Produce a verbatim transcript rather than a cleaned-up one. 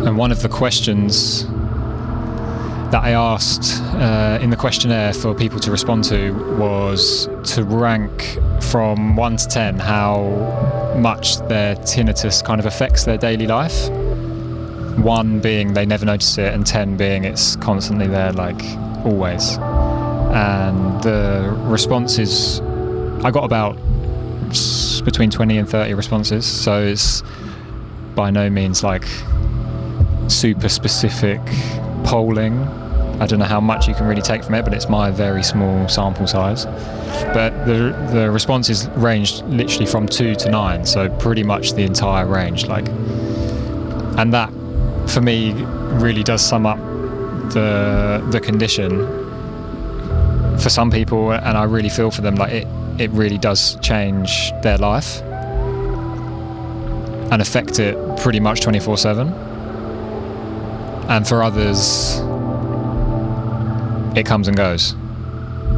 And one of the questions that I asked uh, in the questionnaire for people to respond to was to rank from one to ten how much their tinnitus kind of affects their daily life. One being they never notice it, and ten being it's constantly there, like always. And the responses, I got about between twenty and thirty responses, so it's by no means like super specific polling. I don't know how much you can really take from it, but it's my very small sample size. But the the responses ranged literally from two to nine, so pretty much the entire range. Like, and that for me really does sum up the the condition for some people, and I really feel for them. Like it it really does change their life and affect it pretty much twenty-four seven. And for others, it comes and goes.